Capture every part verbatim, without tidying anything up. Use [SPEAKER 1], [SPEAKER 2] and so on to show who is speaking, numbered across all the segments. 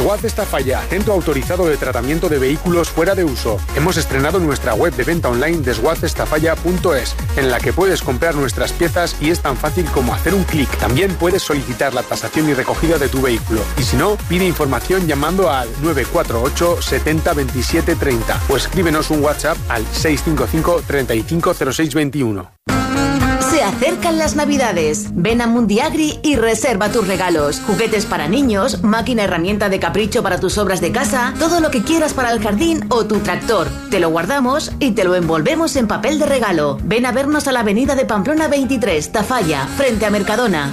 [SPEAKER 1] Desguaces Tafalla, centro autorizado de tratamiento de vehículos fuera de uso. Hemos estrenado nuestra web de venta online desguaces tafalla punto es, en la que puedes comprar nuestras piezas y es tan fácil como hacer un clic. También puedes solicitar la tasación y recogida de tu vehículo. Y si no, pide información llamando al nueve cuatro ocho setenta veintisiete treinta o escríbenos un WhatsApp al seis cinco cinco treinta y cinco cero seis veintiuno.
[SPEAKER 2] Se acercan las Navidades. Ven a Mundiagri y reserva tus regalos. Juguetes para niños, máquina herramienta de capricho para tus obras de casa, todo lo que quieras para el jardín o tu tractor. Te lo guardamos y te lo envolvemos en papel de regalo. Ven a vernos a la avenida de Pamplona veintitrés, Tafalla, frente a Mercadona.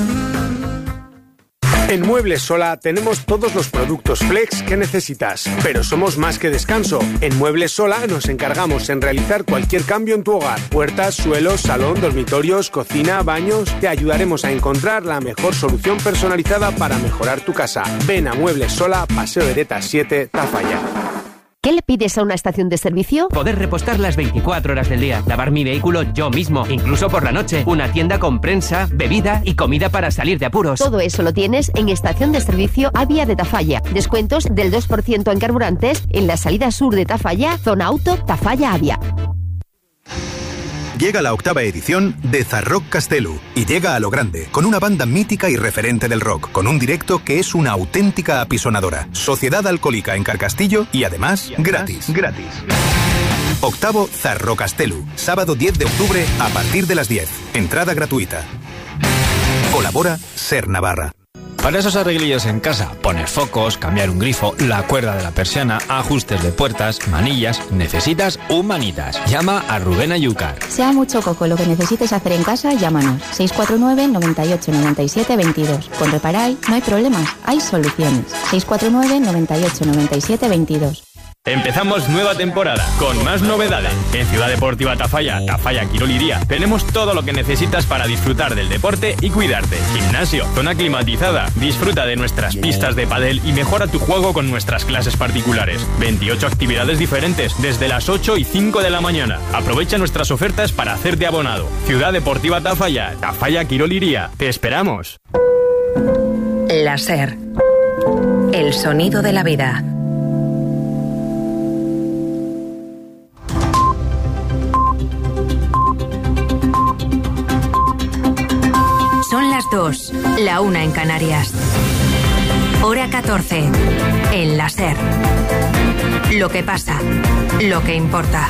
[SPEAKER 1] En Muebles Sola tenemos todos los productos flex que necesitas, pero somos más que descanso. En Muebles Sola nos encargamos en realizar cualquier cambio en tu hogar. Puertas, suelos, salón, dormitorios, cocina, baños. Te ayudaremos a encontrar la mejor solución personalizada para mejorar tu casa. Ven a Muebles Sola, Paseo de Ereta siete, Tafalla.
[SPEAKER 3] ¿Qué le pides a una estación de servicio?
[SPEAKER 4] Poder repostar las veinticuatro horas del día, lavar mi vehículo yo mismo, incluso por la noche, una tienda con prensa, bebida y comida para salir de apuros.
[SPEAKER 3] Todo eso lo tienes en Estación de Servicio Avia de Tafalla. Descuentos del dos por ciento en carburantes en la salida sur de Tafalla, zona auto Tafalla Avia.
[SPEAKER 5] Llega la octava edición de Zarrock Castelu y llega a lo grande, con una banda mítica y referente del rock, con un directo que es una auténtica apisonadora. Sociedad Alcohólica en Carcastillo y además, y además gratis. gratis. Octavo Zarrock Castelu, sábado diez de octubre a partir de las diez. Entrada gratuita. Colabora Ser Navarra.
[SPEAKER 6] Para esos arreglillos en casa, poner focos, cambiar un grifo, la cuerda de la persiana, ajustes de puertas, manillas, necesitas humanitas. Llama a Rubén Ayúcar.
[SPEAKER 7] Sea mucho coco lo que necesites hacer en casa, llámanos. seis cuatro nueve, noventa y ocho, noventa y siete, veintidós. Con Reparay no hay problemas, hay soluciones. seis cuatro nueve, noventa y ocho, noventa y siete, veintidós.
[SPEAKER 8] Empezamos nueva temporada con más novedades. En Ciudad Deportiva Tafalla, Tafalla Quirol Iría, tenemos todo lo que necesitas para disfrutar del deporte y cuidarte. Gimnasio, zona climatizada. Disfruta de nuestras pistas de pádel y mejora tu juego con nuestras clases particulares. veintiocho actividades diferentes desde las ocho y cinco de la mañana. Aprovecha nuestras ofertas para hacerte abonado. Ciudad Deportiva Tafalla, Tafalla Quirol Iría. Te esperamos.
[SPEAKER 9] La SER. El sonido de la vida. Son las dos, la una en Canarias. Hora catorce, en la SER. Lo que pasa, lo que importa.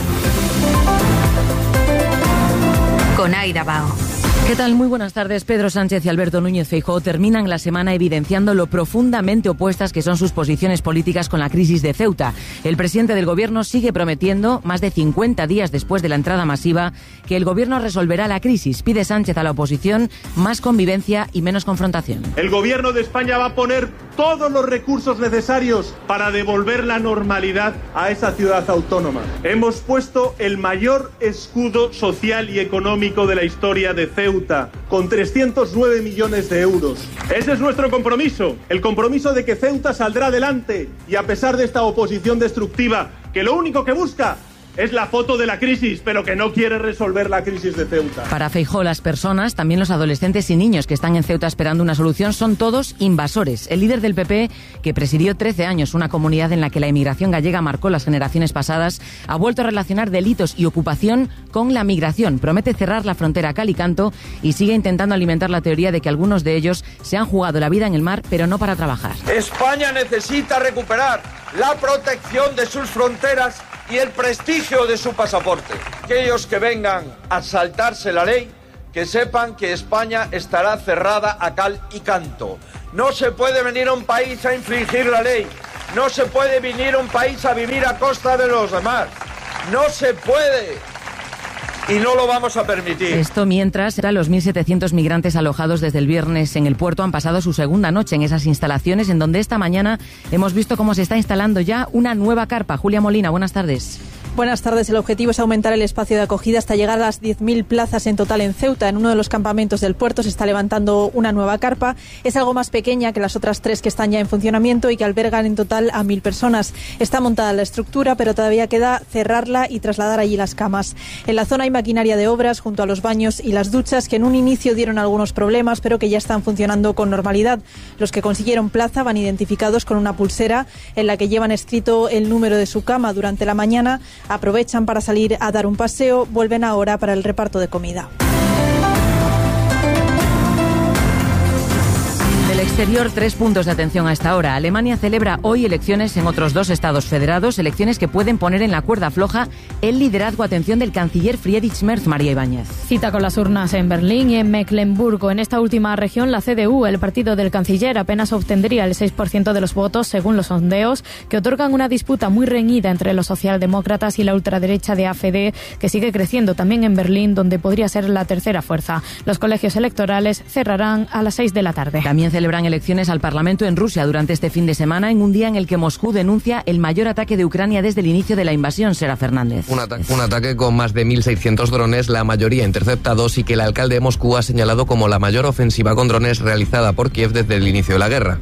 [SPEAKER 9] Con Aida Bao.
[SPEAKER 10] ¿Qué tal? Muy buenas tardes. Pedro Sánchez y Alberto Núñez Feijóo terminan la semana evidenciando lo profundamente opuestas que son sus posiciones políticas con la crisis de Ceuta. El presidente del Gobierno sigue prometiendo, más de cincuenta días después de la entrada masiva, que el Gobierno resolverá la crisis. Pide Sánchez a la oposición más convivencia y menos confrontación.
[SPEAKER 11] El Gobierno de España va a poner todos los recursos necesarios para devolver la normalidad a esa ciudad autónoma. Hemos puesto el mayor escudo social y económico de la historia de Ceuta, con trescientos nueve millones de euros. Ese es nuestro compromiso, el compromiso de que Ceuta saldrá adelante y a pesar de esta oposición destructiva que lo único que busca es la foto de la crisis, pero que no quiere resolver la crisis de Ceuta.
[SPEAKER 10] Para Feijóo, las personas, también los adolescentes y niños que están en Ceuta esperando una solución, son todos invasores. El líder del P P, que presidió trece años una comunidad en la que la inmigración gallega marcó las generaciones pasadas, ha vuelto a relacionar delitos y ocupación con la migración. Promete cerrar la frontera a cal y canto y sigue intentando alimentar la teoría de que algunos de ellos se han jugado la vida en el mar, pero no para trabajar.
[SPEAKER 12] España necesita recuperar la protección de sus fronteras y el prestigio de su pasaporte. Aquellos que vengan a saltarse la ley, que sepan que España estará cerrada a cal y canto. No se puede venir a un país a infringir la ley. No se puede venir a un país a vivir a costa de los demás. No se puede. Y no lo vamos a permitir.
[SPEAKER 10] Esto mientras los mil setecientos migrantes alojados desde el viernes en el puerto han pasado su segunda noche en esas instalaciones, en donde esta mañana hemos visto cómo se está instalando ya una nueva carpa. Julia Molina, buenas tardes.
[SPEAKER 13] Buenas tardes. El objetivo es aumentar el espacio de acogida hasta llegar a las diez mil plazas en total en Ceuta. En uno de los campamentos del puerto se está levantando una nueva carpa. Es algo más pequeña que las otras tres que están ya en funcionamiento y que albergan en total a mil personas. Está montada la estructura, pero todavía queda cerrarla y trasladar allí las camas. En la zona hay maquinaria de obras junto a los baños y las duchas que en un inicio dieron algunos problemas, pero que ya están funcionando con normalidad. Los que consiguieron plaza van identificados con una pulsera en la que llevan escrito el número de su cama durante la mañana, aprovechan para salir a dar un paseo, vuelven ahora para el reparto de comida.
[SPEAKER 10] Del exterior, tres puntos de atención a esta hora. Alemania celebra hoy elecciones en otros dos estados federados, elecciones que pueden poner en la cuerda floja el liderazgo, atención, del canciller Friedrich Merz. María Ibáñez.
[SPEAKER 14] Cita con las urnas en Berlín y en Mecklemburgo. En esta última región, la C D U, el partido del canciller, apenas obtendría el seis por ciento de los votos, según los sondeos, que otorgan una disputa muy reñida entre los socialdemócratas y la ultraderecha de A F D, que sigue creciendo también en Berlín, donde podría ser la tercera fuerza. Los colegios electorales cerrarán a las seis de la tarde.
[SPEAKER 10] También celebran elecciones al Parlamento en Rusia durante este fin de semana, en un día en el que Moscú denuncia el mayor ataque de Ucrania desde el inicio de la invasión. Sera Fernández.
[SPEAKER 15] Un, ata- un ataque con más de mil seiscientos drones, la mayoría interceptados, y que el alcalde de Moscú ha señalado como la mayor ofensiva con drones realizada por Kiev desde el inicio de la guerra.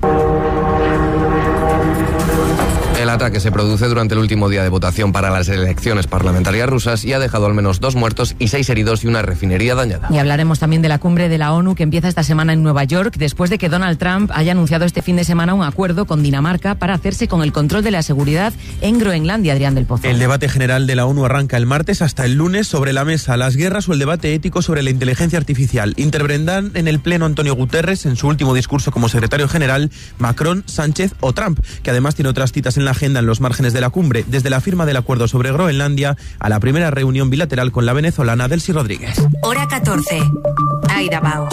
[SPEAKER 15] El ataque se produce durante el último día de votación para las elecciones parlamentarias rusas y ha dejado al menos dos muertos y seis heridos y una refinería dañada.
[SPEAKER 10] Y hablaremos también de la cumbre de la ONU que empieza esta semana en Nueva York, después de que Donald Trump haya anunciado este fin de semana un acuerdo con Dinamarca para hacerse con el control de la seguridad en Groenlandia. Adrián del Pozo.
[SPEAKER 16] El debate general de la ONU arranca el martes hasta el lunes. Sobre la mesa, las guerras o el debate ético sobre la inteligencia artificial. Intervendrán en el pleno Antonio Guterres en su último discurso como secretario general, Macron, Sánchez o Trump, que además tiene otras citas en la agenda en los márgenes de la cumbre, desde la firma del acuerdo sobre Groenlandia a la primera reunión bilateral con la venezolana Delcy Rodríguez.
[SPEAKER 9] Hora catorce. Aida Bao.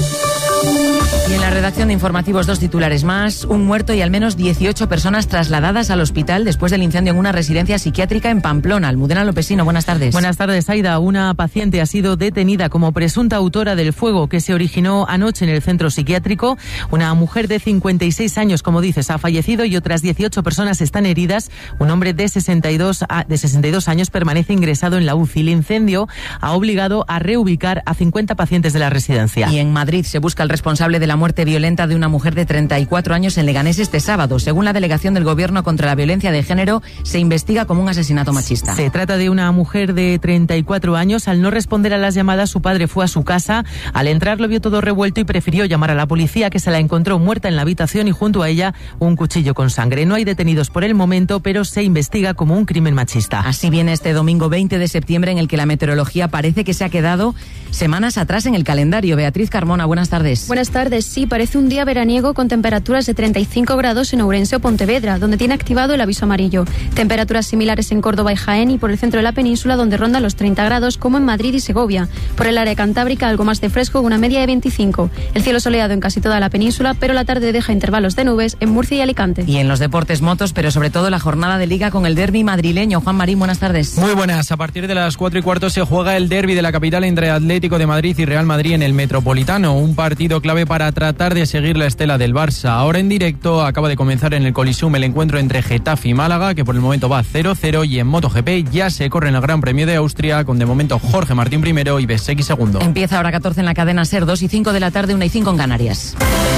[SPEAKER 10] Y en la redacción de informativos, dos titulares más. Un muerto y al menos dieciocho personas trasladadas al hospital después del incendio en una residencia psiquiátrica en Pamplona. Almudena Lopesino, buenas tardes.
[SPEAKER 17] Buenas tardes, Aida. Una paciente ha sido detenida como presunta autora del fuego que se originó anoche en el centro psiquiátrico. Una mujer de cincuenta y seis años, como dices, ha fallecido y otras dieciocho personas están heridas. Un hombre de sesenta y dos, de sesenta y dos años permanece ingresado en la U C I. El incendio ha obligado a reubicar a cincuenta pacientes de la residencia.
[SPEAKER 10] Y en Madrid se busca el responsable de la muerte violenta de una mujer de treinta y cuatro años en Leganés este sábado. Según la delegación del Gobierno contra la Violencia de Género, se investiga como un asesinato machista.
[SPEAKER 17] Se trata de una mujer de treinta y cuatro años. Al no responder a las llamadas, su padre fue a su casa. Al entrar lo vio todo revuelto y prefirió llamar a la policía, que se la encontró muerta en la habitación y junto a ella un cuchillo con sangre. No hay detenidos por el momento, pero se investiga como un crimen machista.
[SPEAKER 10] Así viene este domingo veinte de septiembre, en el que la meteorología parece que se ha quedado semanas atrás en el calendario. Beatriz Carmona, buenas tardes.
[SPEAKER 18] Buenas tardes. Sí, parece un día veraniego con temperaturas de treinta y cinco grados en Ourense o Pontevedra, donde tiene activado el aviso amarillo. Temperaturas similares en Córdoba y Jaén y por el centro de la península, donde rondan los treinta grados, como en Madrid y Segovia. Por el área cantábrica, algo más de fresco, una media de veinticinco. El cielo soleado en casi toda la península, pero la tarde deja intervalos de nubes en Murcia y Alicante.
[SPEAKER 10] Y en los deportes, motos, pero sobre todo la jornada de Liga con el derbi madrileño. Juan Marín, buenas tardes.
[SPEAKER 6] Muy buenas. A partir de las cuatro y cuarto se juega el derbi de la capital entre Atlético de Madrid y Real Madrid en el Metropolitano. Un partido clave para tratar de seguir la estela del Barça. Ahora en directo acaba de comenzar en el Coliseum el encuentro entre Getafe y Málaga, que por el momento va cero cero, y en MotoGP ya se corre en el Gran Premio de Austria, con de momento Jorge Martín primero y Bezzecchi segundo.
[SPEAKER 10] Empieza ahora catorce en la cadena SER, dos y cinco de la tarde, una y cinco en Canarias.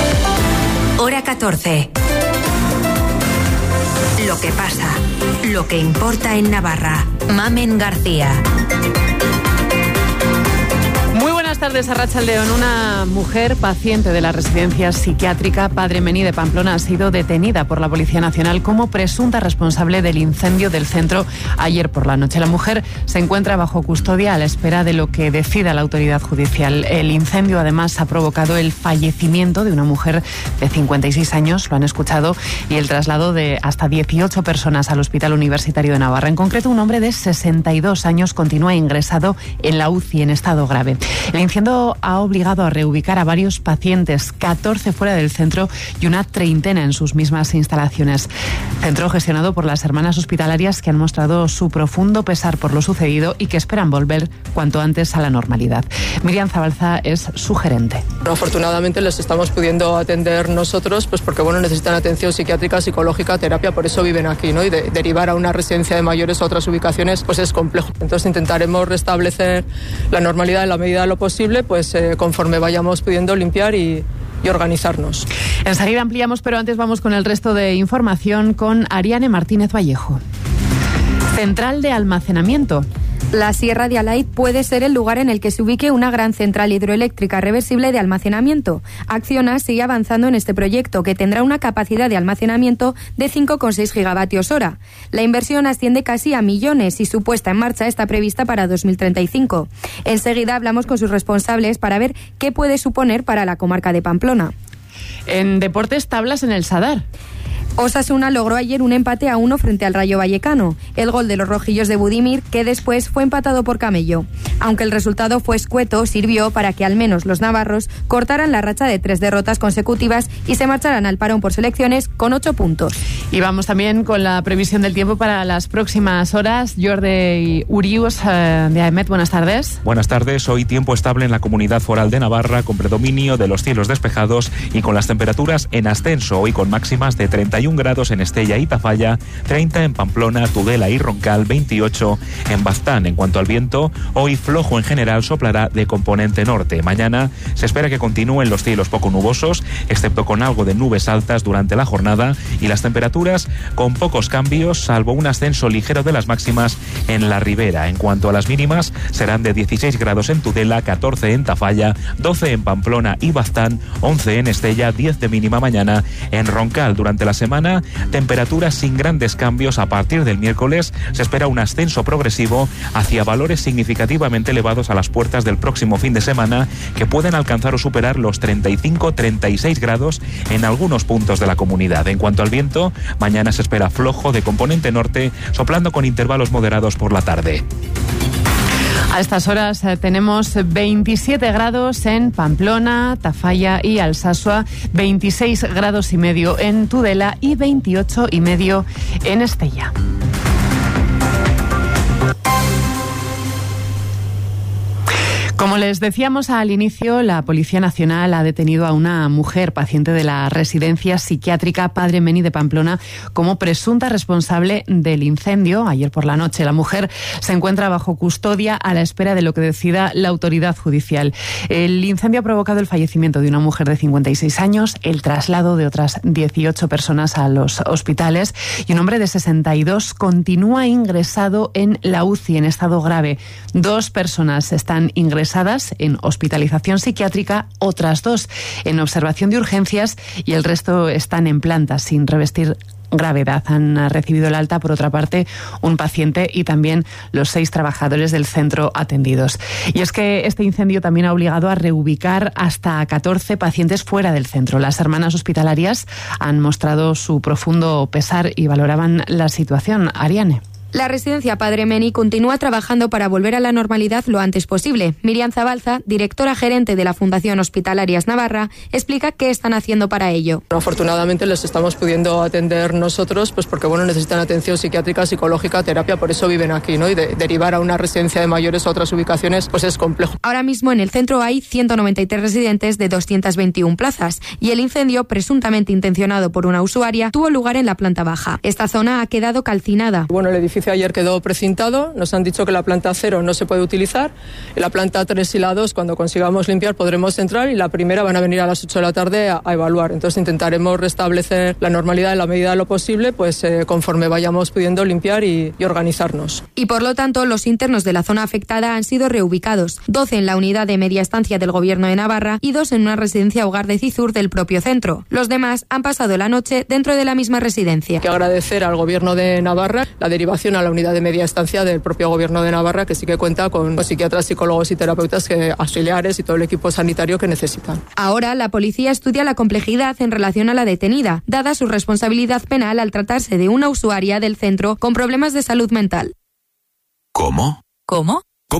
[SPEAKER 9] Hora catorce. Lo que pasa, lo que importa en Navarra. Mamen García.
[SPEAKER 19] Muy buenas tardes, Arratsaldeon. Una mujer paciente de la residencia psiquiátrica Padre Mení de Pamplona ha sido detenida por la Policía Nacional como presunta responsable del incendio del centro ayer por la noche. La mujer se encuentra bajo custodia a la espera de lo que decida la autoridad judicial. El incendio además ha provocado el fallecimiento de una mujer de cincuenta y seis años, lo han escuchado, y el traslado de hasta dieciocho personas al Hospital Universitario de Navarra. En concreto, un hombre de sesenta y dos años continúa ingresado en la U C I en estado grave. El incendio ha obligado a reubicar a varios pacientes, catorce fuera del centro y una treintena en sus mismas instalaciones. Centro gestionado por las hermanas hospitalarias que han mostrado su profundo pesar por lo sucedido y que esperan volver cuanto antes a la normalidad. Miriam Zabalza es su gerente.
[SPEAKER 20] Afortunadamente les estamos pudiendo atender nosotros, pues porque bueno, necesitan atención psiquiátrica, psicológica, terapia, por eso viven aquí, ¿no? Y de, derivar a una residencia de mayores a otras ubicaciones, pues es complejo. Entonces intentaremos restablecer la normalidad en la medida de lo posible, pues eh, conforme vayamos pudiendo limpiar y y organizarnos.
[SPEAKER 19] Enseguida ampliamos, pero antes vamos con el resto de información con Ariane Martínez Vallejo. Central de almacenamiento.
[SPEAKER 21] La Sierra de Alait puede ser el lugar en el que se ubique una gran central hidroeléctrica reversible de almacenamiento. Acciona sigue avanzando en este proyecto, que tendrá una capacidad de almacenamiento de cinco coma seis gigavatios hora. La inversión asciende casi a millones y su puesta en marcha está prevista para dos mil treinta y cinco. Enseguida hablamos con sus responsables para ver qué puede suponer para la comarca de Pamplona.
[SPEAKER 19] En deportes, tablas en el Sadar.
[SPEAKER 21] Osasuna logró ayer un empate a uno frente al Rayo Vallecano. El gol de los rojillos de Budimir, que después fue empatado por Camello. Aunque el resultado fue escueto, sirvió para que al menos los navarros cortaran la racha de tres derrotas consecutivas y se marcharan al parón por selecciones con ocho puntos.
[SPEAKER 19] Y vamos también con la previsión del tiempo para las próximas horas. Jordi Urius eh, de AEMET, buenas tardes.
[SPEAKER 22] Buenas tardes. Hoy tiempo estable en la Comunidad Foral de Navarra, con predominio de los cielos despejados y con las temperaturas en ascenso. Hoy con máximas de treinta y un grados en Estella y Tafalla, treinta en Pamplona, Tudela y Roncal, veintiocho en Baztán. En cuanto al viento, hoy flojo en general, soplará de componente norte. Mañana se espera que continúen los cielos poco nubosos, excepto con algo de nubes altas durante la jornada, y las temperaturas con pocos cambios, salvo un ascenso ligero de las máximas en la ribera. En cuanto a las mínimas, serán de dieciséis grados en Tudela, catorce en Tafalla, doce en Pamplona y Baztán, once en Estella, diez de mínima mañana en Roncal. Durante la semana, temperaturas sin grandes cambios. A partir del miércoles se espera un ascenso progresivo hacia valores significativamente elevados a las puertas del próximo fin de semana, que pueden alcanzar o superar los treinta y cinco a treinta y seis grados en algunos puntos de la comunidad. En cuanto al viento, mañana se espera flojo de componente norte, soplando con intervalos moderados por la tarde.
[SPEAKER 19] A estas horas eh, tenemos veintisiete grados en Pamplona, Tafalla y Alsasua, veintiséis grados y medio en Tudela y veintiocho y medio en Estella. Como les decíamos al inicio, la Policía Nacional ha detenido a una mujer paciente de la residencia psiquiátrica Padre Meni de Pamplona como presunta responsable del incendio. Ayer por la noche la mujer se encuentra bajo custodia a la espera de lo que decida la autoridad judicial. El incendio ha provocado el fallecimiento de una mujer de cincuenta y seis años, el traslado de otras dieciocho personas a los hospitales y un hombre de sesenta y dos continúa ingresado en la U C I en estado grave. Dos personas están ingresadas en hospitalización psiquiátrica, otras dos en observación de urgencias y el resto están en planta sin revestir gravedad. Han recibido el alta, por otra parte, un paciente y también los seis trabajadores del centro atendidos. Y es que este incendio también ha obligado a reubicar hasta catorce pacientes fuera del centro. Las hermanas hospitalarias han mostrado su profundo pesar y valoraban la situación. Ariane.
[SPEAKER 21] La residencia Padre Meni continúa trabajando para volver a la normalidad lo antes posible. Miriam Zabalza, directora gerente de la Fundación Hospitalarias Navarra, explica qué están haciendo para ello.
[SPEAKER 20] Afortunadamente les estamos pudiendo atender nosotros, pues porque bueno, necesitan atención psiquiátrica, psicológica, terapia, por eso viven aquí, ¿no? Y de, derivar a una residencia de mayores a otras ubicaciones, pues es complejo.
[SPEAKER 21] Ahora mismo en el centro hay ciento noventa y tres residentes de doscientas veintiuna plazas y el incendio, presuntamente intencionado por una usuaria, tuvo lugar en la planta baja. Esta zona ha quedado calcinada.
[SPEAKER 20] Bueno, el edificio ayer quedó precintado, nos han dicho que la planta cero no se puede utilizar, y la planta tres y la dos, cuando consigamos limpiar, podremos entrar, y la primera van a venir a las ocho de la tarde a, a evaluar. Entonces intentaremos restablecer la normalidad en la medida de lo posible, pues eh, conforme vayamos pudiendo limpiar y, y organizarnos.
[SPEAKER 21] Y por lo tanto, los internos de la zona afectada han sido reubicados, doce en la unidad de media estancia del Gobierno de Navarra y dos en una residencia hogar de Cizur del propio centro. Los demás han pasado la noche dentro de la misma residencia.
[SPEAKER 20] Hay que agradecer al Gobierno de Navarra la derivación a la unidad de media estancia del propio Gobierno de Navarra, que sí que cuenta con psiquiatras, psicólogos y terapeutas que, auxiliares y todo el equipo sanitario que necesitan.
[SPEAKER 21] Ahora la policía estudia la complejidad en relación a la detenida, dada su responsabilidad penal al tratarse de una usuaria del centro con problemas de salud mental.
[SPEAKER 23] ¿Cómo?
[SPEAKER 21] ¿Cómo?
[SPEAKER 23] ¿Cómo?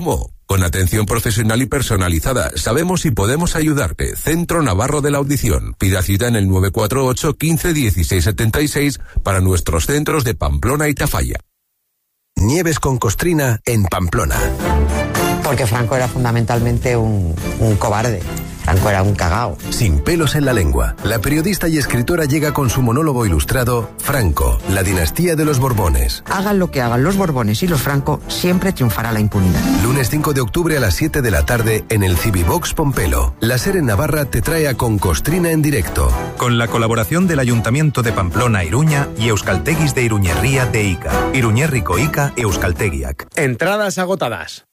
[SPEAKER 1] Con atención profesional y personalizada, sabemos si podemos ayudarte. Centro Navarro de la Audición. Pida cita en el nueve cuatro ocho, quince, dieciséis setenta y seis para nuestros centros de Pamplona y Tafalla.
[SPEAKER 2] Nieves con Costrina en Pamplona.
[SPEAKER 23] Porque Franco era fundamentalmente un, un cobarde. Franco era un cagao.
[SPEAKER 2] Sin pelos en la lengua, la periodista y escritora llega con su monólogo ilustrado Franco, la dinastía de los Borbones.
[SPEAKER 23] Hagan lo que hagan los Borbones y los Franco, siempre triunfará la impunidad.
[SPEAKER 2] Lunes cinco de octubre a las siete de la tarde en el Civivox Pompelo. La SER en Navarra te trae a Con Costrina en directo.
[SPEAKER 5] Con la colaboración del Ayuntamiento de Pamplona Iruña y Euskalteguis de Iruñerría de Ica. Iruñerriko Ica Euskaltegiak.
[SPEAKER 24] Entradas agotadas.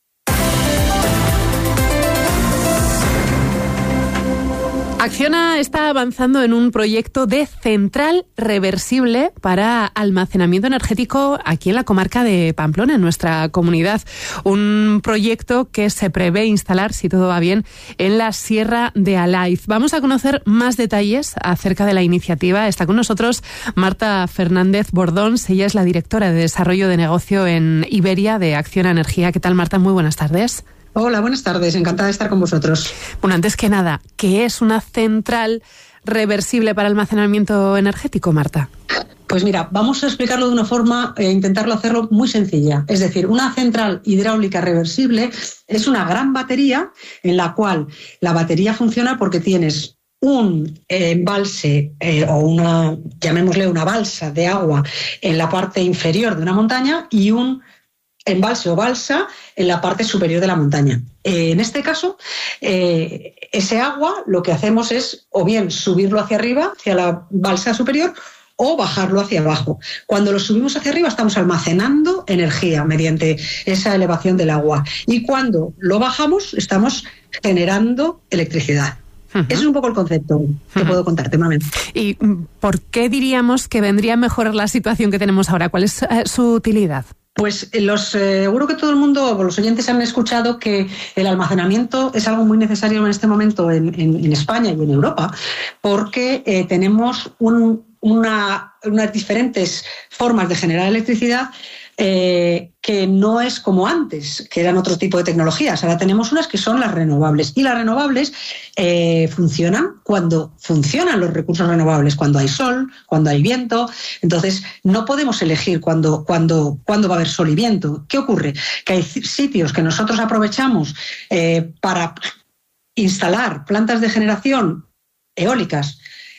[SPEAKER 19] Acciona está avanzando en un proyecto de central reversible para almacenamiento energético aquí en la comarca de Pamplona, en nuestra comunidad. Un proyecto que se prevé instalar, si todo va bien, en la Sierra de Alaiz. Vamos a conocer más detalles acerca de la iniciativa. Está con nosotros Marta Fernández Bordons. Ella es la directora de Desarrollo de Negocio en Iberia de Acciona Energía. ¿Qué tal, Marta? Muy buenas tardes.
[SPEAKER 25] Hola, buenas tardes. Encantada de estar con vosotros.
[SPEAKER 19] Bueno, antes que nada, ¿qué es una central reversible para almacenamiento energético, Marta?
[SPEAKER 25] Pues mira, vamos a explicarlo de una forma, e intentarlo hacerlo muy sencilla. Es decir, una central hidráulica reversible es una gran batería en la cual la batería funciona porque tienes un embalse eh, o una, llamémosle una balsa de agua en la parte inferior de una montaña y un embalse o balsa en la parte superior de la montaña. Eh, en este caso, eh, ese agua lo que hacemos es o bien subirlo hacia arriba, hacia la balsa superior, o bajarlo hacia abajo. Cuando lo subimos hacia arriba estamos almacenando energía mediante esa elevación del agua. Y cuando lo bajamos estamos generando electricidad. Uh-huh. Ese es un poco el concepto que uh-huh. puedo contarte, Mamen.
[SPEAKER 19] ¿Y por qué diríamos que vendría a mejorar la situación que tenemos ahora? ¿Cuál es eh, su utilidad?
[SPEAKER 25] Pues los, eh, seguro que todo el mundo, los oyentes han escuchado que el almacenamiento es algo muy necesario en este momento en, en, en España y en Europa, porque eh, tenemos un, una, unas diferentes formas de generar electricidad eh, que no es como antes, que eran otro tipo de tecnologías. Ahora tenemos unas que son las renovables. Y las renovables eh, funcionan cuando funcionan los recursos renovables, cuando hay sol, cuando hay viento. Entonces, no podemos elegir cuándo cuando, cuando va a haber sol y viento. ¿Qué ocurre? Que hay sitios que nosotros aprovechamos eh, para instalar plantas de generación eólicas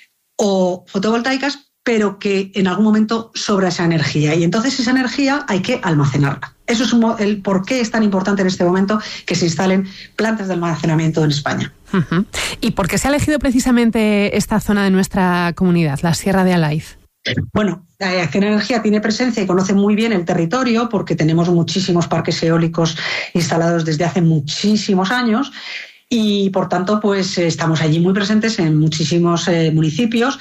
[SPEAKER 25] o fotovoltaicas, pero que en algún momento sobra esa energía. Y entonces esa energía hay que almacenarla. Eso es un, el por qué es tan importante en este momento que se instalen plantas de almacenamiento en España.
[SPEAKER 19] Uh-huh. ¿Y por qué se ha elegido precisamente esta zona de nuestra comunidad, la Sierra de Alaiz?
[SPEAKER 25] Bueno, Acciona Energía tiene presencia y conoce muy bien el territorio porque tenemos muchísimos parques eólicos instalados desde hace muchísimos años. Y, por tanto, pues estamos allí muy presentes en muchísimos eh, municipios.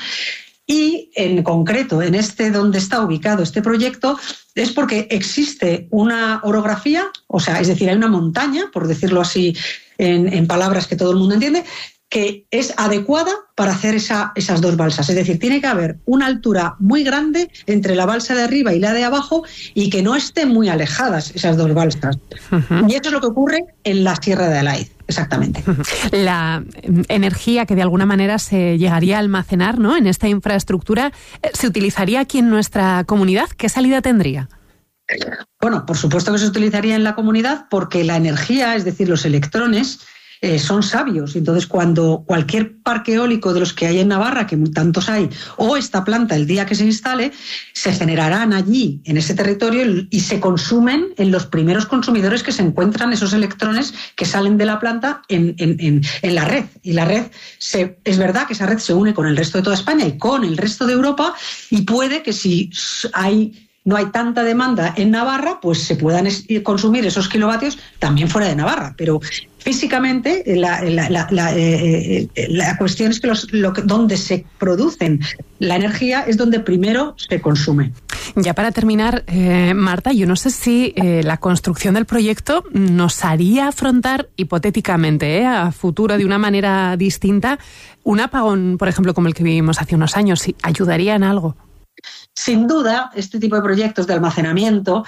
[SPEAKER 25] Y en concreto, en este donde está ubicado este proyecto, es porque existe una orografía, o sea, es decir, hay una montaña, por decirlo así en, en palabras que todo el mundo entiende, que es adecuada para hacer esa, esas dos balsas. Es decir, tiene que haber una altura muy grande entre la balsa de arriba y la de abajo y que no estén muy alejadas esas dos balsas. Uh-huh. Y eso es lo que ocurre en la Sierra de Alaiz. Exactamente.
[SPEAKER 19] La energía que de alguna manera se llegaría a almacenar, ¿no?, en esta infraestructura, ¿se utilizaría aquí en nuestra comunidad? ¿Qué salida tendría?
[SPEAKER 25] Bueno, por supuesto que se utilizaría en la comunidad porque la energía, es decir, los electrones, Eh, son sabios. Entonces, cuando cualquier parque eólico de los que hay en Navarra, que tantos hay, o esta planta el día que se instale, se generarán allí, en ese territorio, y se consumen en los primeros consumidores que se encuentran esos electrones que salen de la planta en, en, en, en la red. Y la red, se, es verdad que esa red se une con el resto de toda España y con el resto de Europa, y puede que si hay... no hay tanta demanda en Navarra, pues se puedan consumir esos kilovatios también fuera de Navarra. Pero físicamente la, la, la, la, eh, la cuestión es que, los, lo que donde se producen la energía es donde primero se consume.
[SPEAKER 19] Ya para terminar, eh, Marta, yo no sé si eh, la construcción del proyecto nos haría afrontar hipotéticamente, eh, a futuro de una manera distinta, un apagón, por ejemplo, como el que vivimos hace unos años. ¿Ayudaría en algo?
[SPEAKER 25] sin duda, este tipo de proyectos de almacenamiento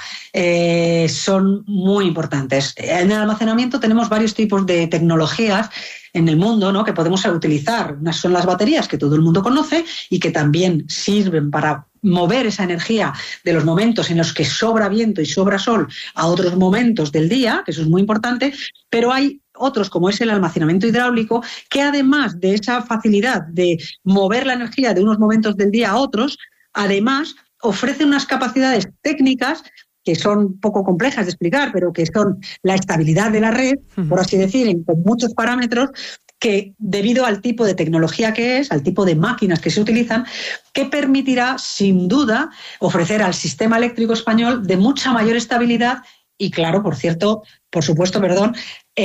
[SPEAKER 25] eh, son muy importantes. En el almacenamiento tenemos varios tipos de tecnologías en el mundo, ¿no?, que podemos utilizar. Unas son las baterías, que todo el mundo conoce y que también sirven para mover esa energía de los momentos en los que sobra viento y sobra sol a otros momentos del día, que eso es muy importante, pero hay otros, como es el almacenamiento hidráulico, que además de esa facilidad de mover la energía de unos momentos del día a otros, además ofrece unas capacidades técnicas que son poco complejas de explicar, pero que son la estabilidad de la red, por así decir, con muchos parámetros, que debido al tipo de tecnología que es, al tipo de máquinas que se utilizan, que permitirá, sin duda, ofrecer al sistema eléctrico español de mucha mayor estabilidad y, claro, por cierto, por supuesto, perdón,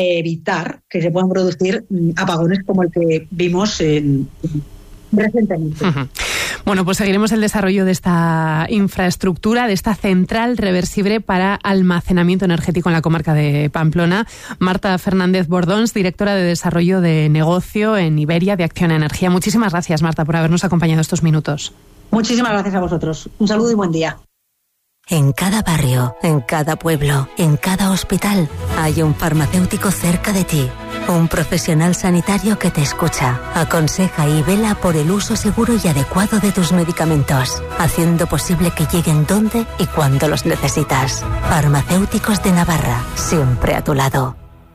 [SPEAKER 25] evitar que se puedan producir apagones como el que vimos en, recientemente.
[SPEAKER 19] Uh-huh. Bueno, pues seguiremos el desarrollo de esta infraestructura, de esta central reversible para almacenamiento energético en la comarca de Pamplona. Marta Fernández Bordons, directora de Desarrollo de Negocio en Iberia de Acciona Energía. Muchísimas gracias, Marta, por habernos acompañado estos minutos.
[SPEAKER 25] Muchísimas gracias a vosotros. Un saludo y buen día.
[SPEAKER 3] En cada barrio, en cada pueblo, en cada hospital, hay un farmacéutico cerca de ti. Un profesional sanitario que te escucha, aconseja y vela por el uso seguro y adecuado de tus medicamentos, haciendo posible que lleguen donde y cuando los necesitas. Farmacéuticos de Navarra, siempre a tu lado.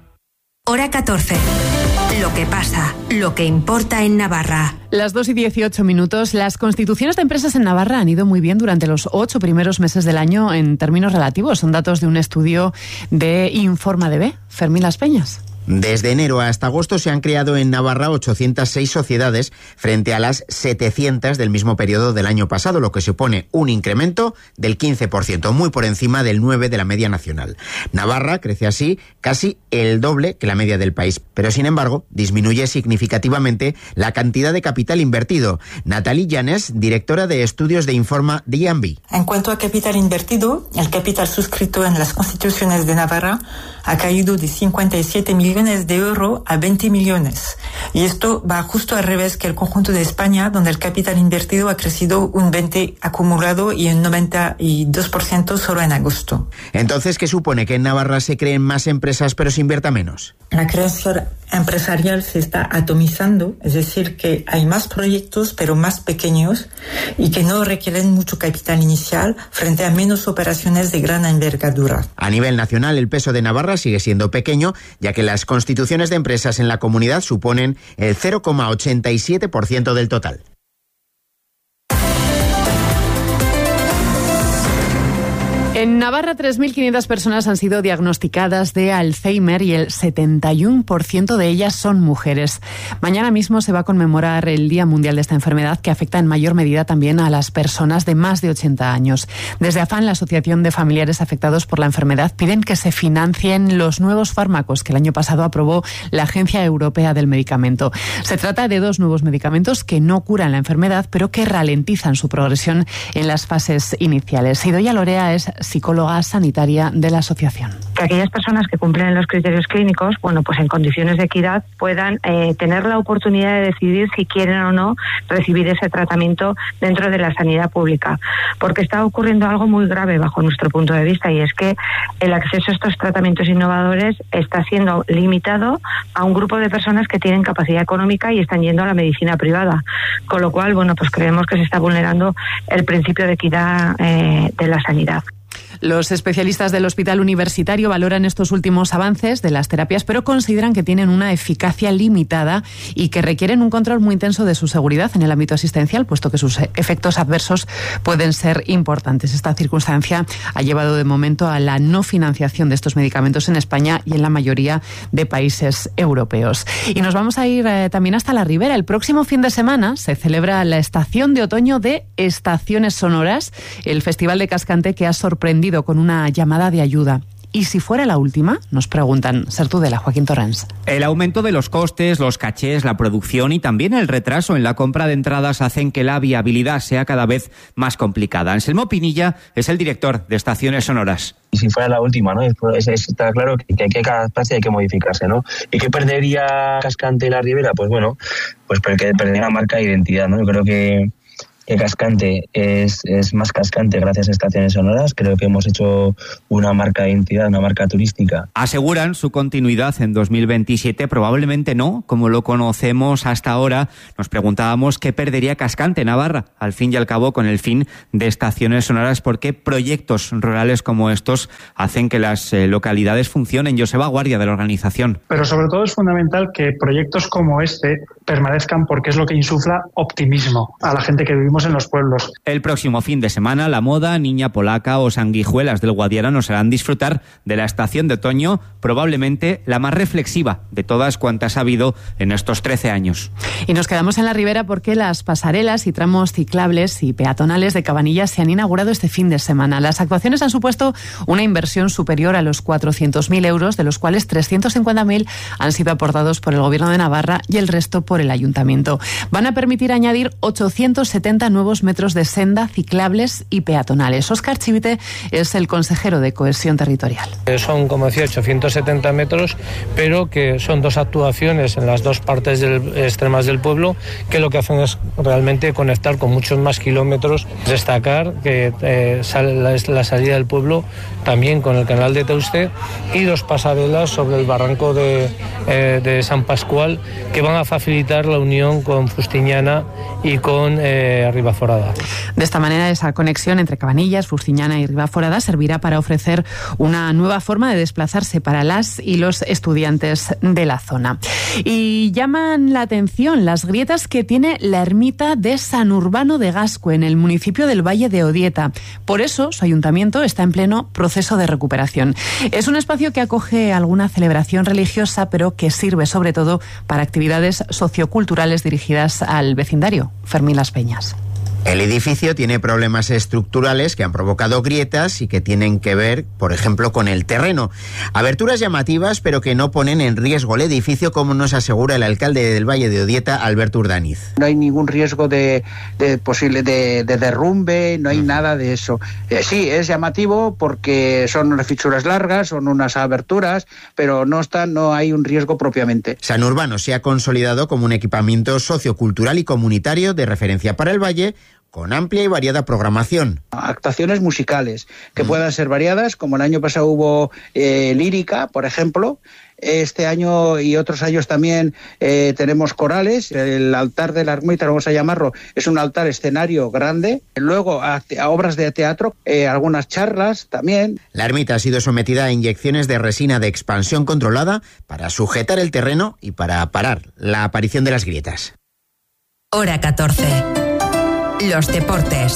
[SPEAKER 9] Hora catorce. Lo que pasa, lo que importa en Navarra.
[SPEAKER 19] Las dos y dieciocho minutos. Las constituciones de empresas en Navarra han ido muy bien durante los ocho primeros meses del año en términos relativos. Son datos de un estudio de Informa D B. Fermín Las Peñas.
[SPEAKER 4] Desde enero hasta agosto se han creado en Navarra ochocientas seis sociedades frente a las setecientas del mismo periodo del año pasado, lo que supone un incremento del quince por ciento, muy por encima del nueve por ciento de la media nacional. Navarra crece así casi el doble que la media del país, pero sin embargo disminuye significativamente la cantidad de capital invertido. Natalie Llanes, directora de estudios de Informa de I A M B I.
[SPEAKER 7] En cuanto a capital invertido, el capital suscrito en las constituciones de Navarra ha caído de cincuenta y siete millones de euros a veinte millones. Y esto va justo al revés que el conjunto de España, donde el capital invertido ha crecido un veinte por ciento acumulado y un noventa y dos por ciento solo en agosto.
[SPEAKER 4] Entonces, ¿qué supone que en Navarra se creen más empresas pero se invierta menos?
[SPEAKER 7] La creación empresarial se está atomizando, es decir, que hay más proyectos pero más pequeños y que no requieren mucho capital inicial frente a menos operaciones de gran envergadura.
[SPEAKER 4] A nivel nacional, el peso de Navarra sigue siendo pequeño, ya que las constituciones de empresas en la comunidad suponen el cero coma ochenta y siete por ciento del total.
[SPEAKER 19] En Navarra, tres mil quinientas personas han sido diagnosticadas de Alzheimer y el setenta y uno por ciento de ellas son mujeres. Mañana mismo se va a conmemorar el Día Mundial de esta enfermedad, que afecta en mayor medida también a las personas de más de ochenta años. Desde AFAN, la Asociación de Familiares Afectados por la Enfermedad, piden que se financien los nuevos fármacos que el año pasado aprobó la Agencia Europea del Medicamento. Se trata de dos nuevos medicamentos que no curan la enfermedad, pero que ralentizan su progresión en las fases iniciales. Idoia Lorea es psicóloga sanitaria de la asociación.
[SPEAKER 8] Que aquellas personas que cumplen los criterios clínicos, bueno, pues en condiciones de equidad puedan eh, tener la oportunidad de decidir si quieren o no recibir ese tratamiento dentro de la sanidad pública. Porque está ocurriendo algo muy grave bajo nuestro punto de vista, y es que el acceso a estos tratamientos innovadores está siendo limitado a un grupo de personas que tienen capacidad económica y están yendo a la medicina privada. Con lo cual, bueno, pues creemos que se está vulnerando el principio de equidad eh, de la sanidad.
[SPEAKER 19] Los especialistas del Hospital Universitario valoran estos últimos avances de las terapias, pero consideran que tienen una eficacia limitada y que requieren un control muy intenso de su seguridad en el ámbito asistencial, puesto que sus efectos adversos pueden ser importantes. Esta circunstancia ha llevado de momento a la no financiación de estos medicamentos en España y en la mayoría de países europeos. Y nos vamos a ir eh, también hasta la Ribera. El próximo fin de semana se celebra la estación de otoño de Estaciones Sonoras, el festival de Cascante que ha sorprendido con una llamada de ayuda. ¿Y si fuera la última? Nos preguntan. Sertudela, Joaquín Torrens.
[SPEAKER 24] El aumento de los costes, los cachés, la producción y también el retraso en la compra de entradas hacen que la viabilidad sea cada vez más complicada. Anselmo Pinilla es el director de Estaciones Sonoras.
[SPEAKER 26] Y si fuera la última, ¿no? Es, es, está claro que, que, que cada espacio hay que modificarse, ¿no? ¿Y qué perdería Cascante y la Ribera? Pues bueno, pues porque perdería la marca de identidad, ¿no? Yo creo que que Cascante es, es más cascante gracias a estaciones sonoras. Creo que hemos hecho una marca de identidad, una marca turística.
[SPEAKER 24] Aseguran su continuidad en dos mil veintisiete, probablemente no, como lo conocemos hasta ahora. Nos preguntábamos qué perdería Cascante Navarra, al fin y al cabo, con el fin de estaciones sonoras, porque proyectos rurales como estos hacen que las eh, localidades funcionen. Joseba Guardia, de la organización.
[SPEAKER 11] Pero sobre todo es fundamental que proyectos como este permanezcan, porque es lo que insufla optimismo a la gente que vivimos en los pueblos.
[SPEAKER 24] El próximo fin de semana, La Moda, Niña Polaca o Sanguijuelas del Guadiana nos harán disfrutar de la estación de otoño, probablemente la más reflexiva de todas cuantas ha habido en estos trece años.
[SPEAKER 19] Y nos quedamos en la Ribera porque las pasarelas y tramos ciclables y peatonales de Cabanillas se han inaugurado este fin de semana. Las actuaciones han supuesto una inversión superior a los cuatrocientos mil euros, de los cuales trescientos cincuenta mil han sido aportados por el Gobierno de Navarra y el resto por el Ayuntamiento. Van a permitir añadir ochocientos setenta nuevos metros de senda, ciclables y peatonales. Óscar Chivite es el consejero de Cohesión Territorial.
[SPEAKER 12] Son, como decía, ochocientos setenta metros, pero que son dos actuaciones en las dos partes del, extremas del pueblo, que lo que hacen es realmente conectar con muchos más kilómetros. Destacar que eh, sale la, la salida del pueblo también con el canal de Teuste y dos pasarelas sobre el barranco de, eh, de San Pascual, que van a facilitar la unión con Fustiñana y con eh, Ribaforada.
[SPEAKER 19] De esta manera, esa conexión entre Cabanillas, Fustiñana y Ribaforada servirá para ofrecer una nueva forma de desplazarse para las y los estudiantes de la zona. Y llaman la atención las grietas que tiene la ermita de San Urbano de Gascue, en el municipio del Valle de Odieta. Por eso, su ayuntamiento está en pleno proceso de recuperación. Es un espacio que acoge alguna celebración religiosa, pero que sirve sobre todo para actividades socioculturales dirigidas al vecindario. Fermín Las Peñas.
[SPEAKER 4] El edificio tiene problemas estructurales que han provocado grietas y que tienen que ver, por ejemplo, con el terreno. Aberturas llamativas, pero que no ponen en riesgo el edificio, como nos asegura el alcalde del Valle de Odieta, Alberto Urdaniz.
[SPEAKER 13] No hay ningún riesgo de, de posible de, de derrumbe, no hay uh-huh. nada de eso. Eh, sí, es llamativo porque son unas fichuras largas, son unas aberturas, pero no está, no hay un riesgo propiamente.
[SPEAKER 4] San Urbano se ha consolidado como un equipamiento sociocultural y comunitario de referencia para el Valle, con amplia y variada programación.
[SPEAKER 13] Actuaciones musicales, que mm. puedan ser variadas, como el año pasado hubo eh, lírica, por ejemplo. Este año y otros años también eh, tenemos corales. El altar de la ermita, vamos a llamarlo, es un altar escenario grande. Luego a, a obras de teatro, eh, algunas charlas también.
[SPEAKER 4] La ermita ha sido sometida a inyecciones de resina de expansión controlada para sujetar el terreno y para parar la aparición de las grietas.
[SPEAKER 9] Hora catorce. Los deportes.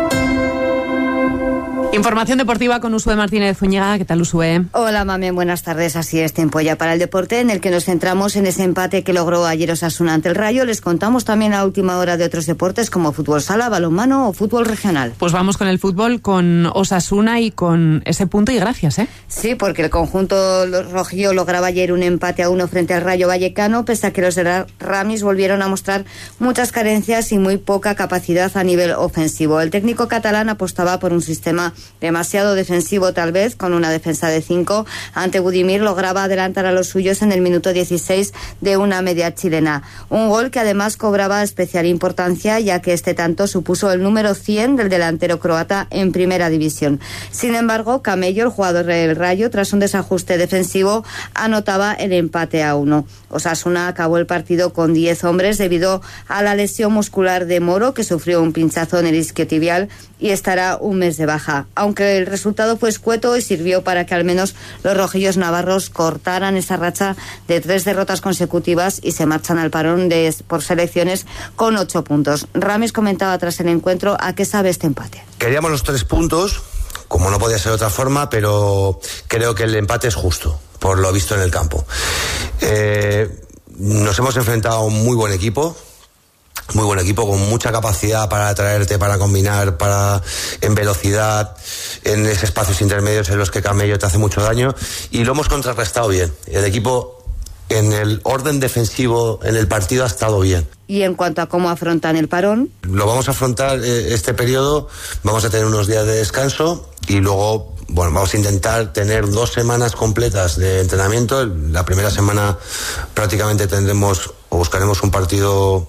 [SPEAKER 19] Información deportiva con Usue Martínez Zúñiga. ¿Qué tal, Usue?
[SPEAKER 14] Hola, Mame, buenas tardes. Así es, tiempo ya para el deporte, en el que nos centramos en ese empate que logró ayer Osasuna ante el Rayo. Les contamos también a última hora de otros deportes como fútbol sala, balonmano o fútbol regional.
[SPEAKER 19] Pues vamos con el fútbol, con Osasuna y con ese punto y gracias, ¿eh?
[SPEAKER 14] Sí, porque el conjunto rojillo lograba ayer un empate a uno frente al Rayo Vallecano, pese a que los de Ramis volvieron a mostrar muchas carencias y muy poca capacidad a nivel ofensivo. El técnico catalán apostaba por un sistema demasiado defensivo, tal vez, con una defensa de cinco. Ante Budimir lograba adelantar a los suyos en el minuto dieciséis de una media chilena. Un gol que además cobraba especial importancia, ya que este tanto supuso el número cien del delantero croata en primera división. Sin embargo, Camello, el jugador del Rayo, tras un desajuste defensivo, anotaba el empate a uno. Osasuna acabó el partido con diez hombres debido a la lesión muscular de Moro, que sufrió un pinchazo en el isquiotibial y estará un mes de baja. Aunque el resultado fue escueto y sirvió para que al menos los rojillos navarros cortaran esa racha de tres derrotas consecutivas y se marchan al parón de, por selecciones con ocho puntos. Ramis comentaba tras el encuentro a qué sabe este empate.
[SPEAKER 15] Queríamos los tres puntos, como no podía ser de otra forma, pero creo que el empate es justo, por lo visto en el campo. Eh, nos hemos enfrentado a un muy buen equipo, muy buen equipo, con mucha capacidad para atraerte, para combinar, para en velocidad, en esos espacios intermedios en los que Camello te hace mucho daño, y lo hemos contrarrestado bien. El equipo en el orden defensivo en el partido ha estado bien.
[SPEAKER 14] Y en cuanto a cómo afrontan el parón,
[SPEAKER 15] lo vamos a afrontar eh, este periodo, vamos a tener unos días de descanso y luego, bueno, vamos a intentar tener dos semanas completas de entrenamiento. La primera semana prácticamente tendremos o buscaremos un partido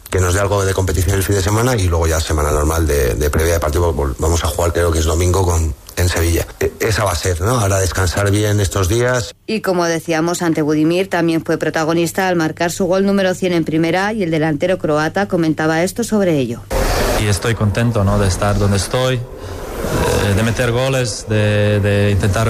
[SPEAKER 15] que nos dé algo de competición el fin de semana y luego ya semana normal de, de previa de partido. Vamos a jugar, creo que es domingo con en Sevilla. Esa va a ser, ¿no? Ahora descansar bien estos días.
[SPEAKER 14] Y como decíamos, ante Budimir también fue protagonista al marcar su gol número cien en primera, y el delantero croata comentaba esto sobre ello.
[SPEAKER 6] Y estoy contento, ¿no?, de estar donde estoy, de meter goles, de, de intentar